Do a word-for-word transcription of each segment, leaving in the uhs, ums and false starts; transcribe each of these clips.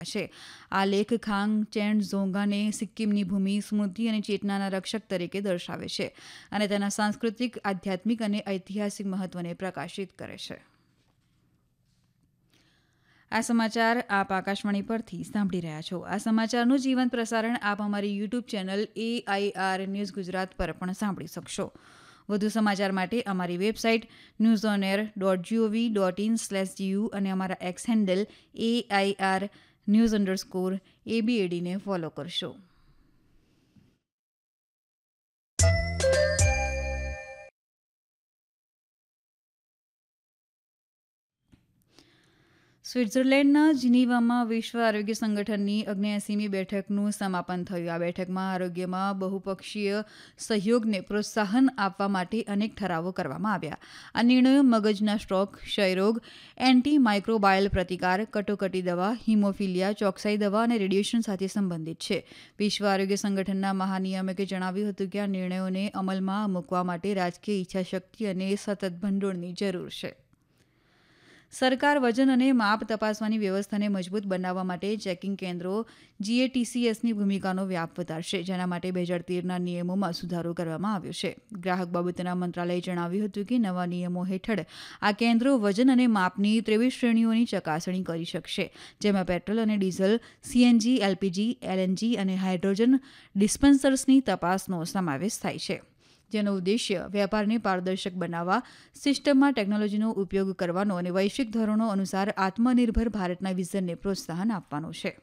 છે. આ લેખ ખાંગ ચેન ઝોંગાને સિક્કિમની ભૂમિ, સ્મૃતિ અને ચેતનાના રક્ષક તરીકે દર્શાવે છે અને તેના સાંસ્કૃતિક, આધ્યાત્મિક અને ઐતિહાસિક મહત્વને પ્રકાશિત કરે છે. આ સમાચાર આપ આકાશવાણી પરથી સાંભળી રહ્યા છો. આ સમાચારનું જીવંત પ્રસારણ આપ અમારી YouTube channel AIR news Gujarat પર પણ સાંભળી શકશો. વધુ સમાચાર માટે અમારી website news on air dot GOV dot in slash GU અને અમારા x handle AIR news underscore એબીએડીને follow કરશો. સ્વિટ્ઝરલેન્ડના જીનીવામાં વિશ્વ આરોગ્ય સંગઠનની ઓગણએંસીમી બેઠકનું સમાપન થયું. આ બેઠકમાં આરોગ્યમાં બહુપક્ષીય સહયોગને પ્રોત્સાહન આપવા માટે અનેક ઠરાવો કરવામાં આવ્યા. આ નિર્ણયો મગજના સ્ટ્રોક, ક્ષયરોગ, એન્ટી માઇક્રોબાયલ પ્રતિકાર, કટોકટી દવા, હિમોફિલિયા, ચોકસાઈ દવા અને રેડિયેશન સાથે સંબંધિત છે. વિશ્વ આરોગ્ય સંગઠનના મહાનિયામકે જણાવ્યું હતું કે આ નિર્ણયોને અમલમાં મૂકવા માટે રાજકીય ઈચ્છાશક્તિ અને સતત ભંડોળની જરૂર છે. સરકાર વજન અને માપ તપાસવાની વ્યવસ્થાને મજબૂત બનાવવા માટે ચેકિંગ કેન્દ્રો જીએટીસીએસની ભૂમિકાનો વ્યાપ વધારશે, જેના માટે બે હજાર તેરના નિયમોમાં સુધારો કરવામાં આવ્યો છે. ગ્રાહક બાબતોના મંત્રાલયે જણાવ્યું હતું કે નવા નિયમો હેઠળ આ કેન્દ્રો વજન અને માપની ત્રેવીસ શ્રેણીઓની ચકાસણી કરી શકશે, જેમાં પેટ્રોલ અને ડીઝલ, સીએનજી, એલપીજી, એલએનજી અને હાઇડ્રોજન ડિસ્પેન્સર્સની તપાસનો સમાવેશ થાય છે, જેનો ઉદ્દેશ્ય વેપારને પારદર્શક બનાવવા, સિસ્ટમમાં ટેકનોલોજીનો ઉપયોગ કરવાનો અને વૈશ્વિક ધોરણો અનુસાર આત્મનિર્ભર ભારતના વિઝનને પ્રોત્સાહન આપવાનો છે.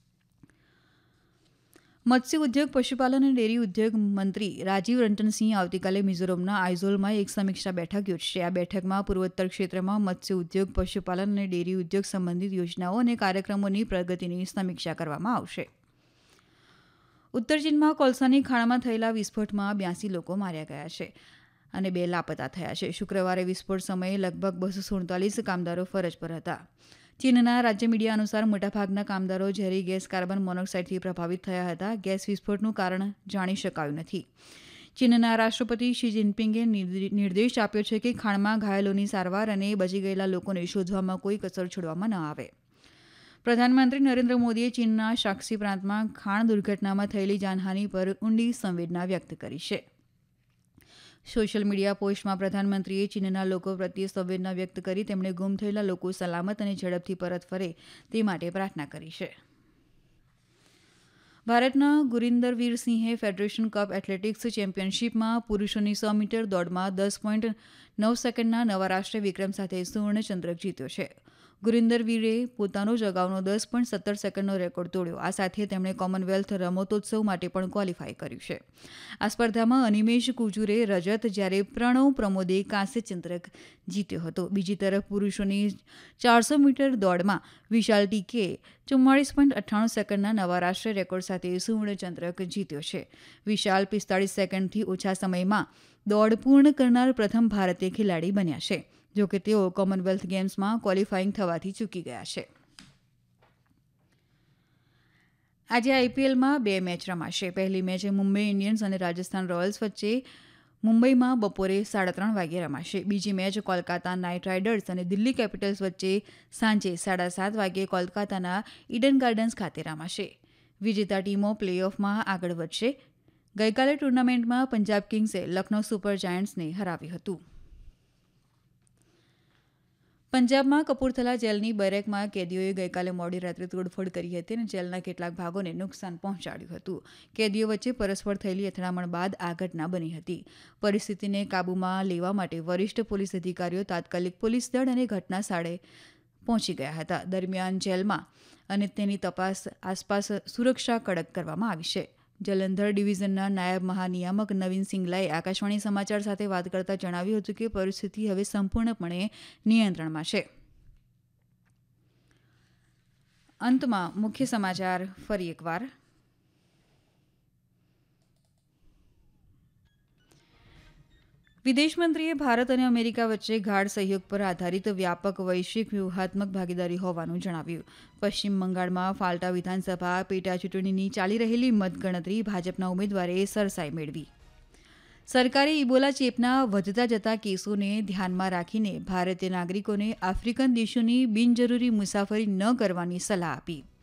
મત્સ્ય ઉદ્યોગ, પશુપાલન અને ડેરી ઉદ્યોગ મંત્રી રાજીવ રંજનસિંહ આવતીકાલે મિઝોરમના આઇઝોલમાં એક સમીક્ષા બેઠક યોજશે. આ બેઠકમાં પૂર્વોત્તર ક્ષેત્રમાં મત્સ્ય ઉદ્યોગ, પશુપાલન અને ડેરી ઉદ્યોગ સંબંધિત યોજનાઓ અને કાર્યક્રમોની પ્રગતિની સમીક્ષા કરવામાં આવશે. ઉત્તર ચીનમાં કોલસાની ખાણમાં થયેલા વિસ્ફોટમાં બ્યાસી લોકો માર્યા ગયા છે અને બે લાપતા થયા છે. શુક્રવારે વિસ્ફોટ સમયે લગભગ બસો સુડતાલીસ કામદારો ફરજ પર હતા. ચીનના રાજ્ય મીડિયા અનુસાર મોટાભાગના કામદારો ઝેરી ગેસ કાર્બન મોનોક્સાઇડથી પ્રભાવિત થયા હતા. ગેસ વિસ્ફોટનું કારણ જાણી શકાયું નથી. ચીનના રાષ્ટ્રપતિ શી જિનપિંગે નિર્દેશ આપ્યો છે કે ખાણમાં ઘાયલોની સારવાર અને બચી ગયેલા લોકોને શોધવામાં કોઈ કસર છોડવામાં ન આવે. પ્રધાનમંત્રી નરેન્દ્ર મોદીએ ચીનના શાક્સી પ્રાંતમાં ખાણ દુર્ઘટનામાં થયેલી જાનહાનિ પર ઊંડી સંવેદના વ્યક્ત કરી છે. સોશિયલ મીડિયા પોસ્ટમાં પ્રધાનમંત્રીએ ચીનના લોકો પ્રત્યે સંવેદના વ્યક્ત કરી તેમણે ગુમ થયેલા લોકો સલામત અને ઝડપથી પરત ફરે તે માટે પ્રાર્થના કરી છે. ભારતના ગુરિન્દરવીર સિંહે ફેડરેશન કપ એથ્લેટિક્સ ચેમ્પિયનશિપમાં પુરુષોની સો મીટર દોડમાં દસ પોઈન્ટ નવ સેકન્ડના નવા રાષ્ટ્રીય વિક્રમ સાથે સુવર્ણચંદ્રક જીત્યો છે. ગુરિન્દરવીરે પોતાનો જ અગાઉનો દસ પોઈન્ટ સત્તર સેકન્ડનો રેકોર્ડ તોડ્યો. આ સાથે તેમણે કોમનવેલ્થ રમતોત્સવ માટે પણ ક્વોલિફાય કર્યું છે. આ સ્પર્ધામાં અનિમેશ કુજુરે રજત, જ્યારે પ્રણવ પ્રમોદે કાંસ્ય ચંદ્રક જીત્યો હતો. બીજી તરફ પુરુષોની ચારસો મીટર દોડમાં વિશાલ ટીકે ચુમ્માળીસ પોઈન્ટ અઠ્ઠાણું સેકન્ડના નવા રાષ્ટ્રીય રેકોર્ડ સાથે સુવર્ણચંદ્રક જીત્યો છે. વિશાલ પિસ્તાળીસ સેકન્ડથી ઓછા સમયમાં દોડ પૂર્ણ કરનાર પ્રથમ ભારતીય ખેલાડી બન્યા છે. જોકે તેઓ કોમનવેલ્થ ગેમ્સમાં ક્વોલિફાઇંગ થવાથી ચૂકી ગયા છે. આજે આઈપીએલમાં બે મેચ રમાશે. પહેલી મેચ મુંબઈ ઇન્ડિયન્સ અને રાજસ્થાન રોયલ્સ વચ્ચે મુંબઈમાં બપોરે સાડા ત્રણ વાગ્યે રમાશે. બીજી મેચ કોલકાતા નાઇટ રાઇડર્સ અને દિલ્હી કેપિટલ્સ વચ્ચે સાંજે સાડા સાત વાગ્યે કોલકાતાના ઈડન ગાર્ડન્સ ખાતે રમાશે. વિજેતા ટીમો પ્લે ઓફમાં આગળ વધશે. ગઈકાલે ટુર્નામેન્ટમાં પંજાબ કિંગ્સે લખનૌ સુપર જાયન્ટ્સને હરાવ્યું હતું. પંજાબમાં કપૂરથલા જેલની બેરેકમાં કેદીઓએ ગઈકાલે મોડી રાત્રે તોડફોડ કરી હતી અને જેલના કેટલાક ભાગોને નુકસાન પહોંચાડ્યું હતું. કેદીઓ વચ્ચે પરસ્પર થયેલી અથડામણ બાદ આ ઘટના બની હતી. પરિસ્થિતિને કાબૂમાં લેવા માટે વરિષ્ઠ પોલીસ અધિકારીઓ, તાત્કાલિક પોલીસ દળ અને ઘટના સ્થળે પહોંચી ગયા હતા. દરમિયાન જેલમાં અને તેની તપાસ આસપાસ સુરક્ષા કડક કરવામાં આવી છે. જલંધર ડિવિઝનના નાયબ મહાનિયામક નવીન સિંગલાએ આકાશવાણી સમાચાર સાથે વાત કરતા જણાવ્યું હતું કે પરિસ્થિતિ હવે સંપૂર્ણપણે નિયંત્રણમાં છે. અંતમાં મુખ્ય સમાચાર ફરી એકવાર. વિદેશમંત્રીએ ભારત અને અમેરિકા વચ્ચે ગાઢ સહયોગ પર આધારિત વ્યાપક વૈશ્વિક વ્યૂહાત્મક ભાગીદારી હોવાનું જણાવ્યું. પશ્ચિમ બંગાળમાં ફાલ્ટા વિધાનસભા પેટાચૂંટણીની ચાલી રહેલી મતગણતરી ભાજપના ઉમેદવારે સરસાઈ મેળવી. સરકારે ઇબોલા ચેપના વધતા જતા કેસોને ધ્યાનમાં રાખીને ભારતીય નાગરિકોને આફ્રિકન દેશોની બિનજરૂરી મુસાફરી ન કરવાની સલાહ આપી.